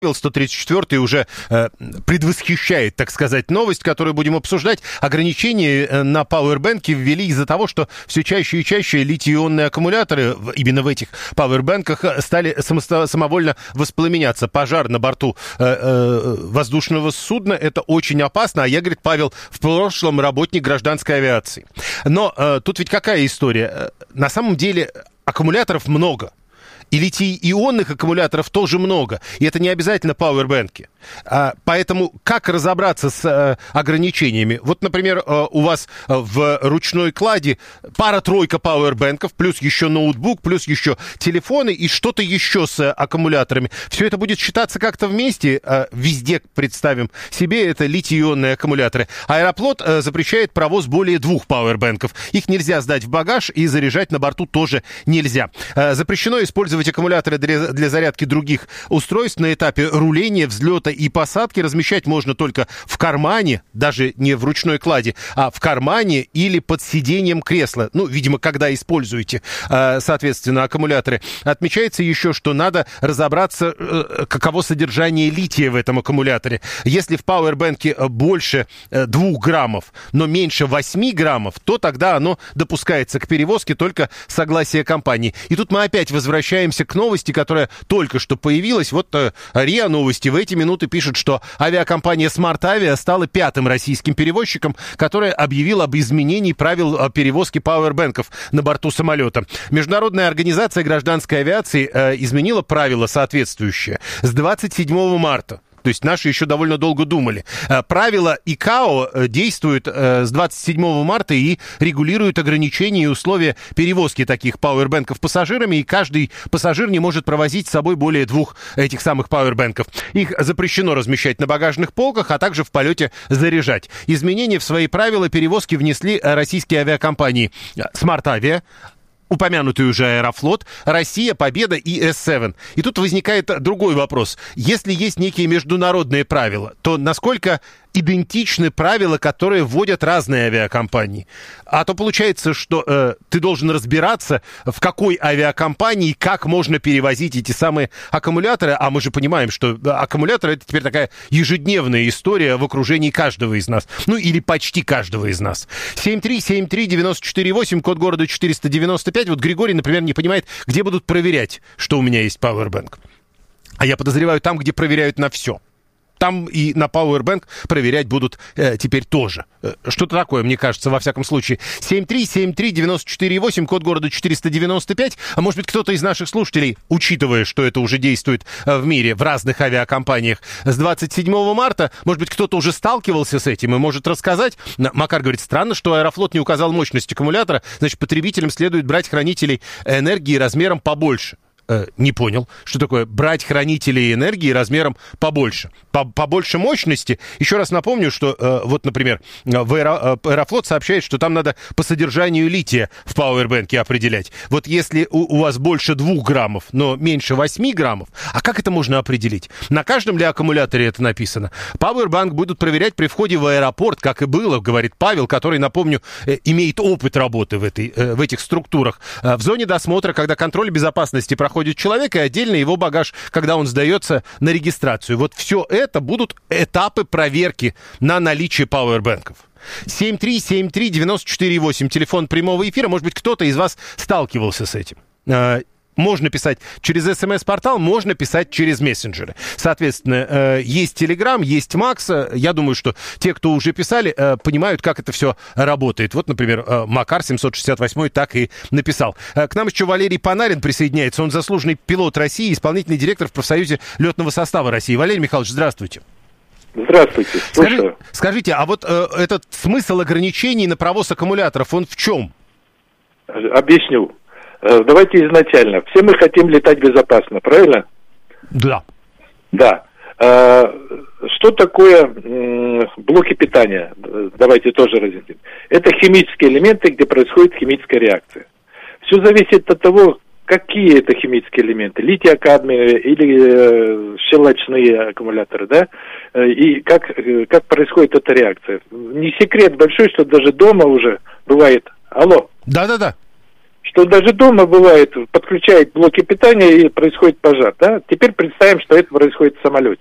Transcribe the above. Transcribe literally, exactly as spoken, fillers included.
сто тридцать четвёртый уже э, предвосхищает, так сказать, новость, которую будем обсуждать. Ограничения э, на пауэрбэнки ввели из-за того, что все чаще и чаще литий-ионные аккумуляторы в, именно в этих пауэрбэнках стали само- самовольно воспламеняться. Пожар на борту э, э, воздушного судна — это очень опасно. А я, говорит Павел, в прошлом работник гражданской авиации. Но э, тут ведь какая история? На самом деле аккумуляторов много. И литий-ионных аккумуляторов тоже много. И это не обязательно пауэрбэнки. А, поэтому как разобраться с а, ограничениями? Вот, например, а, у вас а, в ручной кладе пара-тройка пауэрбэнков, плюс еще ноутбук, плюс еще телефоны и что-то еще с аккумуляторами. Все это будет считаться как-то вместе. А, везде, представим себе, это литий-ионные аккумуляторы. Аэрофлот а, запрещает провоз более двух пауэрбэнков. Их нельзя сдать в багаж и заряжать на борту тоже нельзя. А, запрещено использовать аккумуляторы для, для зарядки других устройств на этапе руления, взлета и посадки. Размещать можно только в кармане, даже не в ручной кладе, а в кармане или под сиденьем кресла. Ну, видимо, когда используете, соответственно, аккумуляторы. Отмечается еще, что надо разобраться, каково содержание лития в этом аккумуляторе. Если в пауэрбэнке больше двух граммов, но меньше восьми граммов, то тогда оно допускается к перевозке только с согласия компании. И тут мы опять возвращаемся к новости, которая только что появилась. Вот э, РИА Новости в эти минуты пишет, что авиакомпания Smart Avia стала пятым российским перевозчиком, который объявил об изменении правил перевозки пауэрбэнков на борту самолета. Международная организация гражданской авиации э, изменила правила соответствующие с двадцать седьмого марта. То есть наши еще довольно долго думали. Правила ИКАО действуют с двадцать седьмого марта и регулируют ограничения и условия перевозки таких пауэрбэнков пассажирами, и каждый пассажир не может провозить с собой более двух этих самых пауэрбэнков. Их запрещено размещать на багажных полках, а также в полете заряжать. Изменения в свои правила перевозки внесли российские авиакомпании Smart Avia, упомянутый уже Аэрофлот, Россия, Победа и эс семь. И тут возникает другой вопрос. Если есть некие международные правила, то насколько идентичны правила, которые вводят разные авиакомпании? А то получается, что э, ты должен разбираться, в какой авиакомпании как можно перевозить эти самые аккумуляторы. А мы же понимаем, что аккумуляторы — это теперь такая ежедневная история в окружении каждого из нас. Ну, или почти каждого из нас. семь три семь три девять четыре восемь, код города четыреста девяносто пять. Вот Григорий, например, не понимает, где будут проверять, что у меня есть пауэрбэнк. А я подозреваю, там, где проверяют на все. Там и на пауэрбэнк проверять будут э, теперь тоже. Э, что-то такое, мне кажется, во всяком случае. семь три семь три девять четыре восемь, код города четыреста девяносто пять. А может быть, кто-то из наших слушателей, учитывая, что это уже действует э, в мире, в разных авиакомпаниях с двадцать седьмого марта, может быть, кто-то уже сталкивался с этим и может рассказать. Макар говорит, странно, что Аэрофлот не указал мощность аккумулятора. Значит, потребителям следует брать хранителей энергии размером побольше. Не понял, что такое брать хранители энергии размером побольше. По побольше мощности. Еще раз напомню, что э, вот, например, в Аэро, Аэрофлот сообщает, что там надо по содержанию лития в пауэрбэнке определять. Вот если у, у вас больше двух граммов, но меньше восьми граммов, а как это можно определить? На каждом ли аккумуляторе это написано? Пауэрбанк будут проверять при входе в аэропорт, как и было, говорит Павел, который, напомню, э, имеет опыт работы в, этой, э, в этих структурах. Э, в зоне досмотра, когда контроль безопасности проходит человек, и отдельно его багаж, когда он сдается на регистрацию. Вот все это будут этапы проверки на наличие пауэрбэнков. семь три семь три девять четыре восемь, телефон прямого эфира. Может быть, кто-то из вас сталкивался с этим. Можно писать через смс-портал, можно писать через мессенджеры. Соответственно, есть Телеграм, есть Макс. Я думаю, что те, кто уже писали, понимают, как это все работает. Вот, например, Макар семьсот шестьдесят восемь так и написал. К нам еще Валерий Панарин присоединяется. Он заслуженный пилот России, исполнительный директор в профсоюзе летного состава России. Валерий Михайлович, здравствуйте. Здравствуйте. Скажи, скажите, а вот э, этот смысл ограничений на провоз аккумуляторов, он в чем? Объясню. Давайте изначально. Все мы хотим летать безопасно, правильно? Да. Да. Что такое блоки питания? Давайте тоже разъясним. Это химические элементы, где происходит химическая реакция. Все зависит от того, какие это химические элементы. Литий-кадмий или щелочные аккумуляторы, да? И как, как происходит эта реакция. Не секрет большой, что даже дома уже бывает... Алло. Да-да-да. что даже дома бывает, подключает блоки питания и происходит пожар, да? Теперь представим, что это происходит в самолете.